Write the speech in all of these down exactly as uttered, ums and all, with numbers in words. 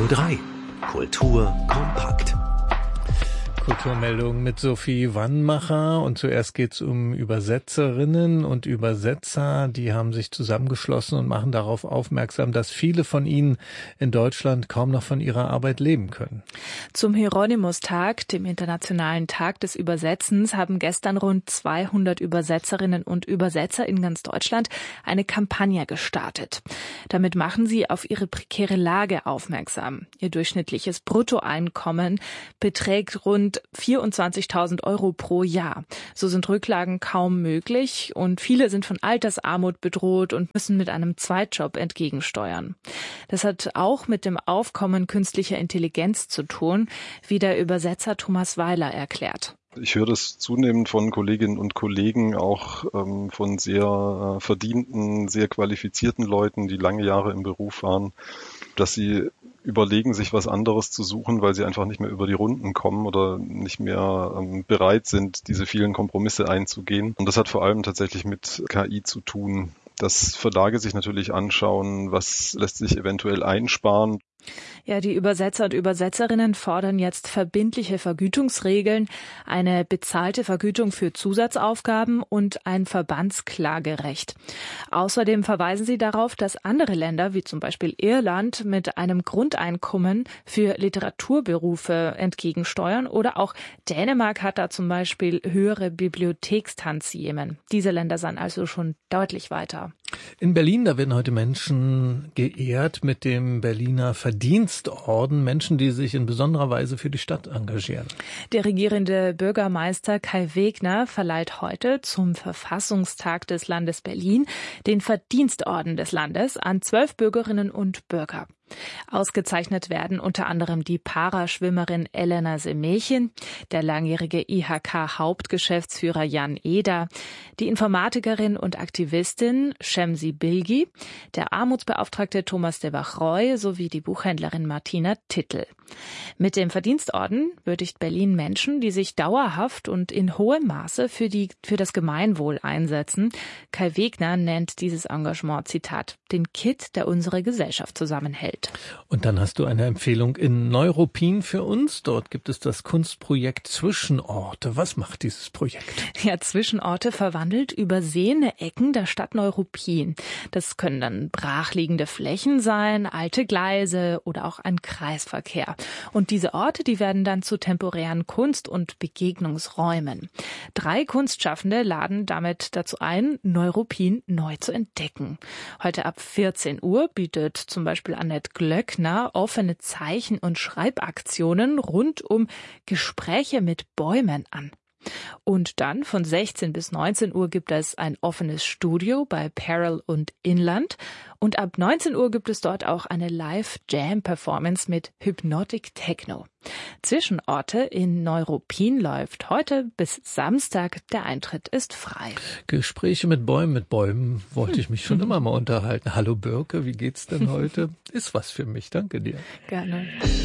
Radio drei. Kultur kompakt. Kulturmeldung mit Sophie Wannmacher, und zuerst geht's um Übersetzerinnen und Übersetzer. Die haben sich zusammengeschlossen und machen darauf aufmerksam, dass viele von ihnen in Deutschland kaum noch von ihrer Arbeit leben können. Zum Hieronymus-Tag, dem Internationalen Tag des Übersetzens, haben gestern rund zweihundert Übersetzerinnen und Übersetzer in ganz Deutschland eine Kampagne gestartet. Damit machen sie auf ihre prekäre Lage aufmerksam. Ihr durchschnittliches Bruttoeinkommen beträgt rund vierundzwanzigtausend Euro pro Jahr. So sind Rücklagen kaum möglich und viele sind von Altersarmut bedroht und müssen mit einem Zweitjob entgegensteuern. Das hat auch mit dem Aufkommen künstlicher Intelligenz zu tun, wie der Übersetzer Thomas Weiler erklärt. Ich höre das zunehmend von Kolleginnen und Kollegen, auch ähm, von sehr äh, verdienten, sehr qualifizierten Leuten, die lange Jahre im Beruf waren, dass sie überlegen, sich was anderes zu suchen, weil sie einfach nicht mehr über die Runden kommen oder nicht mehr ähm, bereit sind, diese vielen Kompromisse einzugehen. Und das hat vor allem tatsächlich mit K I zu tun, dass Verlage sich natürlich anschauen, was lässt sich eventuell einsparen. Ja, die Übersetzer und Übersetzerinnen fordern jetzt verbindliche Vergütungsregeln, eine bezahlte Vergütung für Zusatzaufgaben und ein Verbandsklagerecht. Außerdem verweisen sie darauf, dass andere Länder, wie zum Beispiel Irland, mit einem Grundeinkommen für Literaturberufe entgegensteuern, oder auch Dänemark hat da zum Beispiel höhere Bibliothekstantiemen. Diese Länder sind also schon deutlich weiter. In Berlin, da werden heute Menschen geehrt mit dem Berliner Verdienstorden, Menschen, die sich in besonderer Weise für die Stadt engagieren. Der regierende Bürgermeister Kai Wegner verleiht heute zum Verfassungstag des Landes Berlin den Verdienstorden des Landes an zwölf Bürgerinnen und Bürger. Ausgezeichnet werden unter anderem die Paraschwimmerin Elena Semechen, der langjährige I H K-Hauptgeschäftsführer Jan Eder, die Informatikerin und Aktivistin Shemsi Bilgi, der Armutsbeauftragte Thomas de Bachroy sowie die Buchhändlerin Martina Tittel. Mit dem Verdienstorden würdigt Berlin Menschen, die sich dauerhaft und in hohem Maße für, die, für das Gemeinwohl einsetzen. Kai Wegner nennt dieses Engagement, Zitat, den Kitt, der unsere Gesellschaft zusammenhält. Und dann hast du eine Empfehlung in Neuruppin für uns. Dort gibt es das Kunstprojekt Zwischenorte. Was macht dieses Projekt? Ja, Zwischenorte verwandelt übersehene Ecken der Stadt Neuruppin. Das können dann brachliegende Flächen sein, alte Gleise oder auch ein Kreisverkehr. Und diese Orte, die werden dann zu temporären Kunst- und Begegnungsräumen. Drei Kunstschaffende laden damit dazu ein, Neuruppin neu zu entdecken. Heute ab vierzehn Uhr bietet zum Beispiel Annette Glöckner offene Zeichen- und Schreibaktionen rund um Gespräche mit Bäumen an. Und dann von sechzehn bis neunzehn Uhr gibt es ein offenes Studio bei Perel und Inland. Und ab neunzehn Uhr gibt es dort auch eine Live-Jam-Performance mit Hypnotic Techno. Zwischenorte in Neuruppin läuft heute bis Samstag. Der Eintritt ist frei. Gespräche mit Bäumen, mit Bäumen wollte ich mich schon immer mal unterhalten. Hallo Birke, wie geht's denn heute? Ist was für mich, danke dir. Gerne.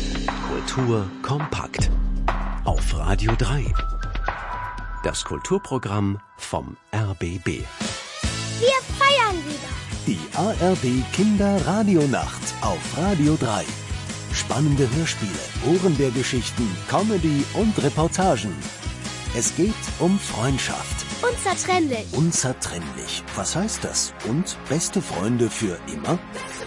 Kultur kompakt. Auf Radio drei. Das Kulturprogramm vom R B B. Wir feiern wieder. Die A R D Kinderradionacht auf Radio drei. Spannende Hörspiele, Ohrenbärgeschichten, Comedy und Reportagen. Es geht um Freundschaft. Unzertrennlich. Unzertrennlich. Was heißt das? Und beste Freunde für immer?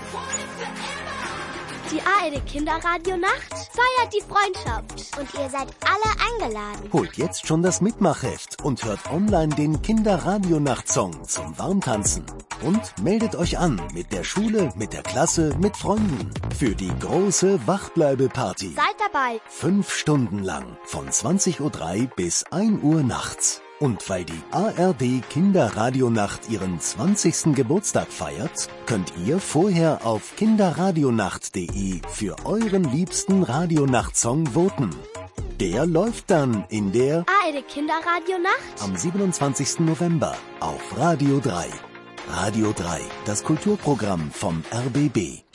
Die A R D Kinderradionacht feiert die Freundschaft. Und ihr seid alle eingeladen. Holt jetzt schon das Mitmachheft und hört online den Kinderradionacht-Song zum Warmtanzen. Und meldet euch an mit der Schule, mit der Klasse, mit Freunden. Für die große Wachbleibe-Party. Seid dabei. Fünf Stunden lang. Von zwanzig Uhr drei bis ein Uhr nachts. Und weil die A R D Kinderradionacht ihren zwanzigsten Geburtstag feiert, könnt ihr vorher auf kinderradionacht punkt de für euren liebsten Radionachtsong voten. Der läuft dann in der A R D Kinderradionacht am siebenundzwanzigsten November auf Radio drei. Radio drei, das Kulturprogramm vom R B B.